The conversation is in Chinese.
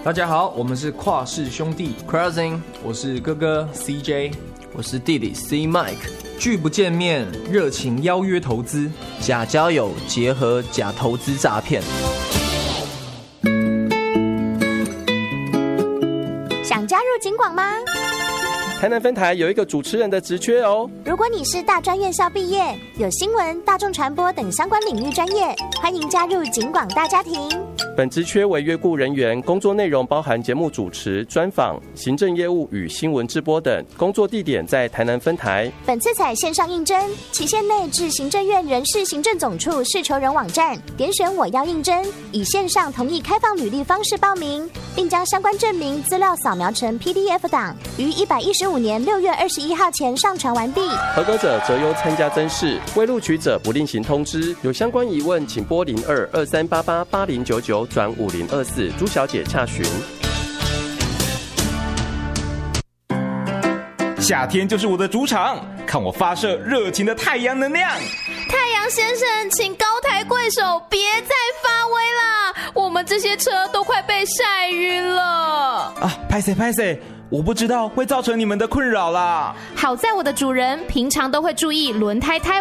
大家好，我们是跨世兄弟 Crossing， 我是哥哥 CJ， 我是弟弟 C Mike。 拒不见面，热情邀约投资， 假交友结合假投资诈骗。 想加入警广吗？ 台南分台有一个主持人的职缺哦。 如果你是大专院校毕业，有新闻、大众传播等相关领域专业，欢迎加入警广大家庭。 本职缺为约雇人员，工作内容包含节目主持、专访、行政业务与新闻直播等。工作地点在台南分台。 本次采线上应征，期限内至行政院人事行政总处事求人网站点选我要应征，以线上同意开放履历方式报名，并将相关证明资料扫描成 PDF 档，于115年6月21号前上传完毕。 合格者择优参加甄试，未录取者不另行通知。有相关疑问，请拨0223888099转5024朱小姐洽询。 夏天就是我的主场，看我发射热情的太阳能量。 太阳先生，请高抬贵手，别再发威啦！我们这些车都快被晒晕了。 啊，拍谁，我不知道会造成你们的困扰啦。 好在我的主人平常都会注意轮胎胎